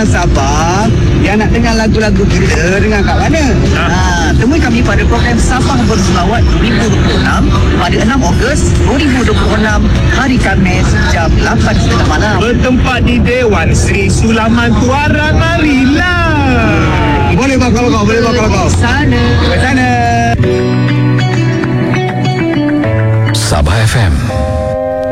orang Sabah yang nak dengar lagu-lagu kita, dengar kat mana? Temui kami pada program Sabah Berselawat 2026 pada 6 Ogos 2026 hari Khamis jam 8.30 malam. Bertempat di Dewan Sri Sulaman Tuaran Marilah. Boleh bakal kau, boleh bakal kau. Sana. Sabah FM